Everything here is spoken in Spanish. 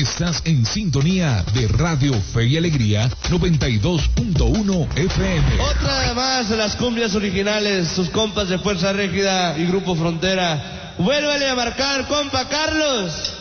Estás en sintonía de Radio Fe y Alegría 92.1 FM. Otra más de las cumbias originales, sus compas de Fuerza Régida y Grupo Frontera. Vuélvale a marcar, compa Carlos.